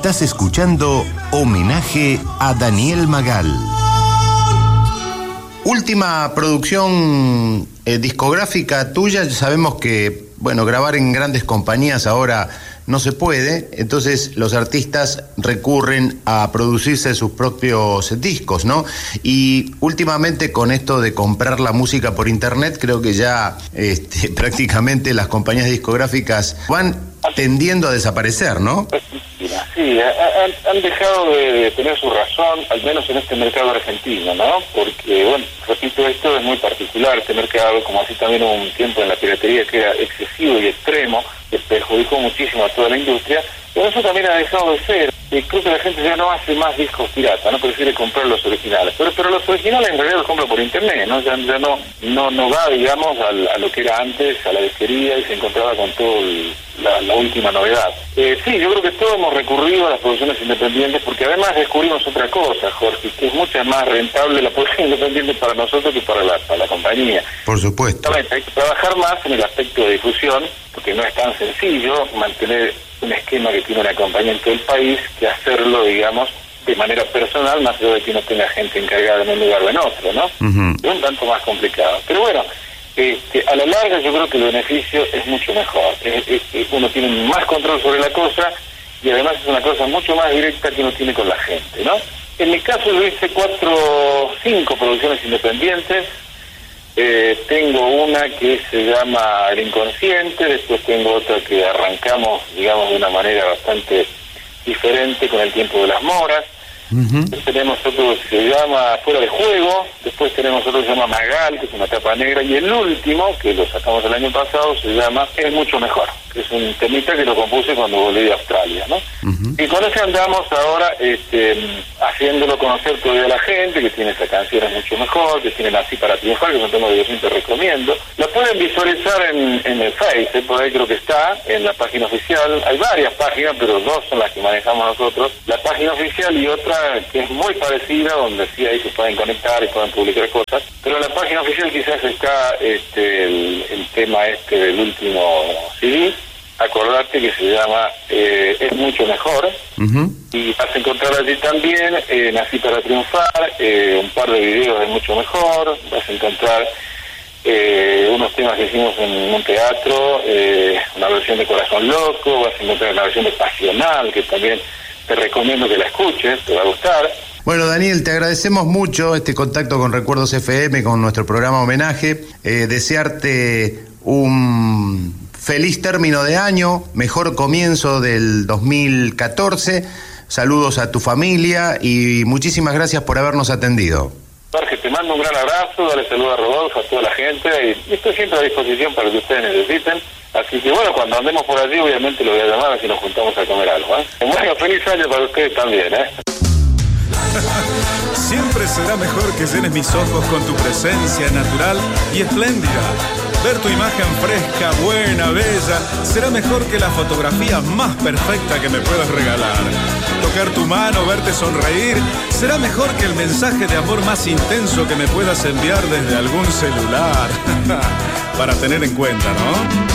Estás escuchando Homenaje a Daniel Magal. Última producción discográfica tuya. Sabemos que, bueno, grabar en grandes compañías ahora no se puede, entonces los artistas recurren a producirse sus propios discos, ¿no? Y últimamente con esto de comprar la música por internet, creo que ya prácticamente las compañías discográficas van tendiendo a desaparecer, ¿no? Sí, han dejado de tener su razón, al menos en este mercado argentino, ¿no? Porque, bueno, repito, esto es muy particular, este mercado, como así también hubo un tiempo en la piratería que era excesivo y extremo, que perjudicó muchísimo a toda la industria, pero eso también ha dejado de ser. Creo que la gente ya no hace más discos pirata, no prefiere comprar los originales, pero los originales en realidad los compra por internet, ¿no? Ya no va, digamos, a lo que era antes, a la disquería, y se encontraba con todo la última novedad. Sí, yo creo que todos hemos recurrido a las producciones independientes porque además descubrimos otra cosa, Jorge, que es mucho más rentable la producción independiente para nosotros que para la compañía. Por supuesto. Hay que trabajar más en el aspecto de difusión, porque no es tan sencillo mantener un esquema que tiene una compañía en todo el país que hacerlo, digamos, de manera personal, más allá de que no tenga gente encargada en un lugar o en otro, ¿no? Uh-huh. Es un tanto más complicado. Pero bueno, a la larga yo creo que el beneficio es mucho mejor. Uno tiene más control sobre la cosa y además es una cosa mucho más directa que uno tiene con la gente, ¿no? En mi caso yo hice 5 producciones independientes. Tengo una que se llama El Inconsciente, después tengo otra que arrancamos, digamos, de una manera bastante diferente con El Tiempo de las Moras. Uh-huh. Después tenemos otro que se llama Fuera de Juego, después tenemos otro que se llama Magal, que es una tapa negra, y el último, que lo sacamos el año pasado, se llama Es Mucho Mejor, que es un temita que lo compuse cuando volví de Australia, ¿no? Uh-huh. Y con ese andamos ahora haciéndolo conocer todavía a la gente, que tiene esa canción Es Mucho Mejor, que tiene Así para Triunfar, que es un tema que yo siempre recomiendo. La pueden visualizar en el Face, por ahí creo que está, en la página oficial. Hay varias páginas, pero 2 son las que manejamos nosotros. La página oficial y otra que es muy parecida, donde sí ahí se pueden conectar y pueden publicar cosas. Pero en la página oficial quizás está el tema del último CD. Acordate que se llama Es Mucho Mejor. Uh-huh. Y vas a encontrar allí también Nací para Triunfar, un par de videos de Mucho Mejor. Vas a encontrar unos temas que hicimos en un teatro, una versión de Corazón Loco. Vas a encontrar una versión de Pasional, que también te recomiendo que la escuches, te va a gustar. Bueno, Daniel, te agradecemos mucho este contacto con Recuerdos FM, con nuestro programa Homenaje. Desearte un feliz término de año, mejor comienzo del 2014. Saludos a tu familia y muchísimas gracias por habernos atendido. Jorge, te mando un gran abrazo, dale saludo a Rodolfo, a toda la gente, y estoy siempre a disposición para lo que ustedes necesiten. Así que bueno, cuando andemos por allí, obviamente lo voy a llamar así nos juntamos a comer algo, ¿eh? Bueno, feliz año para ustedes también, ¿eh? Siempre será mejor que llenes mis ojos con tu presencia natural y espléndida. Ver tu imagen fresca, buena, bella, será mejor que la fotografía más perfecta que me puedas regalar. Tocar tu mano, verte sonreír, será mejor que el mensaje de amor más intenso que me puedas enviar desde algún celular. Para tener en cuenta, ¿no?